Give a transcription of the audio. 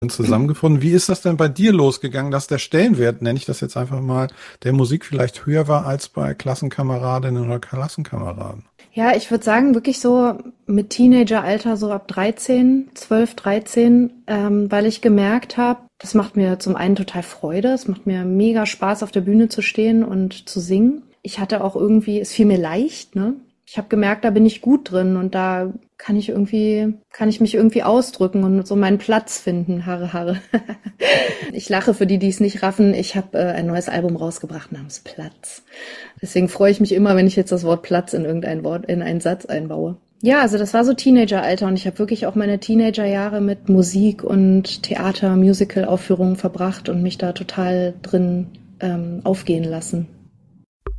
zusammengefunden. Wie ist das denn bei dir losgegangen, dass der Stellenwert, nenne ich das jetzt einfach mal, der Musik vielleicht höher war als bei Klassenkameradinnen oder Klassenkameraden? Ja, ich würde sagen, wirklich so mit Teenageralter, so ab 13, 12, 13, weil ich gemerkt habe, das macht mir zum einen total Freude, es macht mir mega Spaß, auf der Bühne zu stehen und zu singen. Ich hatte auch irgendwie, es fiel mir leicht, ne? Ich habe gemerkt, da bin ich gut drin und da kann ich mich irgendwie ausdrücken und so meinen Platz finden. Harre, harre. Ich lache für die, die es nicht raffen. Ich habe ein neues Album rausgebracht namens Platz. Deswegen freue ich mich immer, wenn ich jetzt das Wort Platz in irgendein Wort, in einen Satz einbaue. Ja, also das war so Teenageralter und ich habe wirklich auch meine Teenagerjahre mit Musik und Theater, Musical-Aufführungen verbracht und mich da total drin aufgehen lassen.